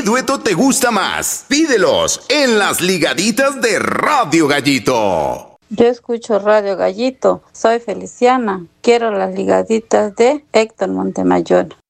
¿Qué dueto te gusta más? Pídelos en las ligaditas de Radio Gallito. Yo escucho Radio Gallito. Soy Feliciana. Quiero las ligaditas de Héctor Montemayor.